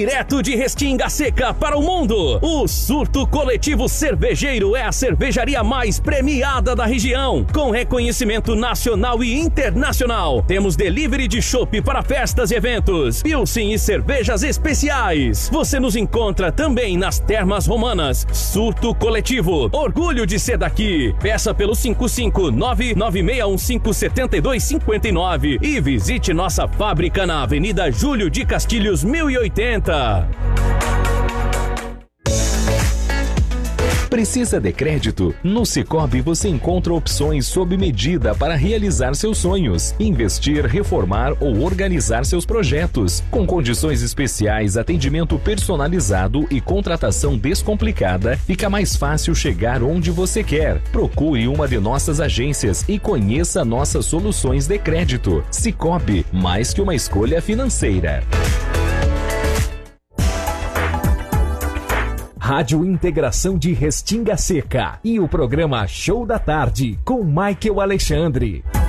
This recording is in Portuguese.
Direto de Restinga Seca para o mundo, o Surto Coletivo Cervejeiro é a cervejaria mais premiada da região, com reconhecimento nacional e internacional. Temos delivery de chopp para festas e eventos, pilsen e cervejas especiais. Você nos encontra também nas Termas Romanas. Surto Coletivo, orgulho de ser daqui. Peça pelo 55996157259 e visite nossa fábrica na Avenida Júlio de Castilhos 1080. Precisa de crédito? No Sicoob você encontra opções sob medida para realizar seus sonhos, investir, reformar ou organizar seus projetos. Com condições especiais, atendimento personalizado e contratação descomplicada, fica mais fácil chegar onde você quer. Procure uma de nossas agências e conheça nossas soluções de crédito. Sicoob, mais que uma escolha financeira. Rádio Integração de Restinga Seca e o programa Show da Tarde com Michael Alexandre.